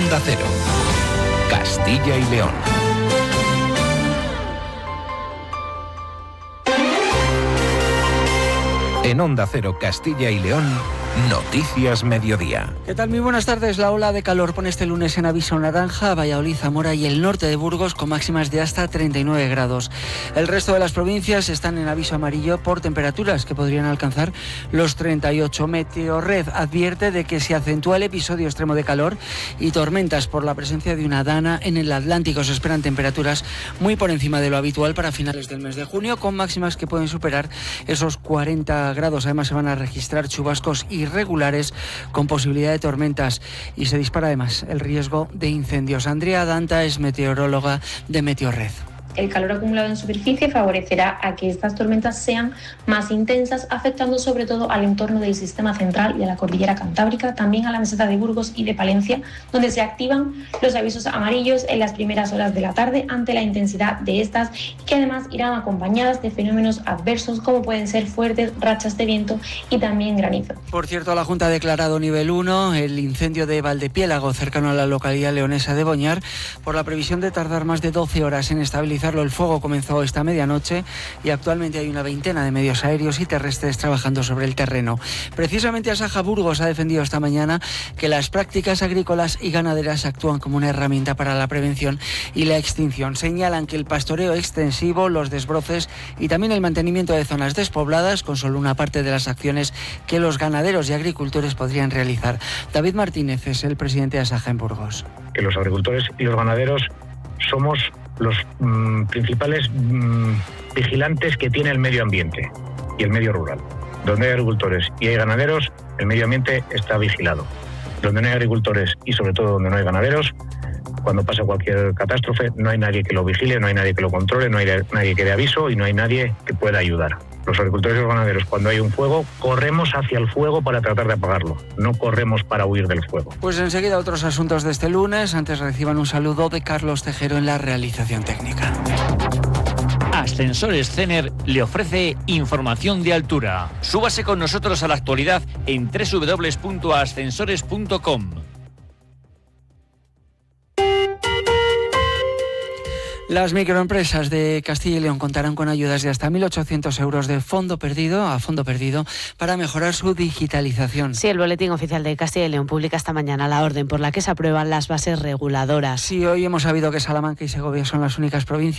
Onda Cero, Castilla y León. En Onda Cero, Castilla y León, Noticias Mediodía. ¿Qué tal? Muy buenas tardes. La ola de calor pone este lunes en aviso naranja a Valladolid, Zamora y el norte de Burgos con máximas de hasta 39 grados. El resto de las provincias están en aviso amarillo por temperaturas que podrían alcanzar los 38. Meteorred advierte de que se acentúa el episodio extremo de calor y tormentas por la presencia de una dana en el Atlántico. Se esperan temperaturas muy por encima de lo habitual para finales del mes de junio, con máximas que pueden superar esos 40 grados. Además, se van a registrar chubascos irregulares con posibilidad de tormentas y se dispara además el riesgo de incendios. Andrea Danta es meteoróloga de Meteorred. El calor acumulado en superficie favorecerá a que estas tormentas sean más intensas, afectando sobre todo al entorno del sistema central y a la cordillera cantábrica, también a la meseta de Burgos y de Palencia, donde se activan los avisos amarillos en las primeras horas de la tarde ante la intensidad de estas, que además irán acompañadas de fenómenos adversos como pueden ser fuertes rachas de viento y también granizo. Por cierto, la Junta ha declarado nivel 1 el incendio de Valdepiélago, cercano a la localidad leonesa de Boñar, por la previsión de tardar más de 12 horas en estabilizar. El fuego comenzó esta medianoche y actualmente hay una veintena de medios aéreos y terrestres trabajando sobre el terreno. Precisamente Asaja Burgos ha defendido esta mañana que las prácticas agrícolas y ganaderas actúan como una herramienta para la prevención y la extinción. Señalan que el pastoreo extensivo, los desbroces y también el mantenimiento de zonas despobladas con solo una parte de las acciones que los ganaderos y agricultores podrían realizar. David Martínez es el presidente de Asaja en Burgos. Que los agricultores y los ganaderos somos los principales vigilantes que tiene el medio ambiente y el medio rural. Donde hay agricultores y hay ganaderos, el medio ambiente está vigilado. Donde no hay agricultores y sobre todo donde no hay ganaderos, cuando pasa cualquier catástrofe, no hay nadie que lo vigile, no hay nadie que lo controle, no hay nadie que dé aviso y no hay nadie que pueda ayudar. Los agricultores y los ganaderos, cuando hay un fuego, corremos hacia el fuego para tratar de apagarlo, no corremos para huir del fuego. Pues enseguida otros asuntos de este lunes. Antes reciban un saludo de Carlos Tejero en la realización técnica. Ascensores Cener le ofrece información de altura. Súbase con nosotros a la actualidad en www.ascensores.com. Las microempresas de Castilla y León contarán con ayudas de hasta 1.800 euros de fondo perdido para mejorar su digitalización. Sí, el Boletín Oficial de Castilla y León publica esta mañana la orden por la que se aprueban las bases reguladoras. Sí, hoy hemos sabido que Salamanca y Segovia son las únicas provincias